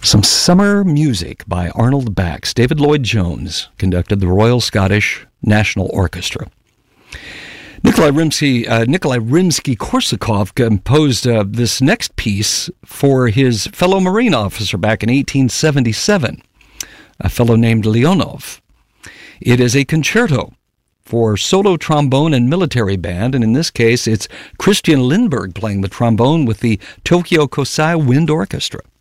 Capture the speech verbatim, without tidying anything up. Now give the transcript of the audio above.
Some summer music by Arnold Bax. David Lloyd Jones conducted the Royal Scottish National Orchestra. Nikolai Rimsky, uh, Nikolai Rimsky-Korsakov composed uh, this next piece for his fellow Marine officer back in eighteen seventy-seven, a fellow named Leonov. It is a concerto for solo trombone and military band, and in this case, it's Christian Lindberg playing the trombone with the Tokyo Kosai Wind Orchestra.